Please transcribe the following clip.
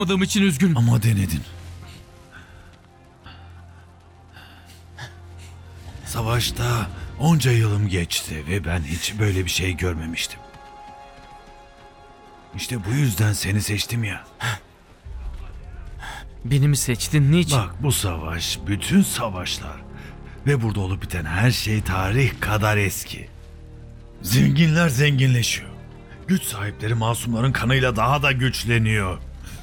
Yapmadığım için üzgünüm. Ama denedin. Savaşta onca yılım geçti ve ben hiç böyle bir şey görmemiştim. İşte bu yüzden seni seçtim ya. Beni mi seçtin? Niçin? Bak, bu savaş bütün savaşlar ve burada olup biten her şey tarih kadar eski. Zenginler zenginleşiyor. Güç sahipleri masumların kanıyla daha da güçleniyor.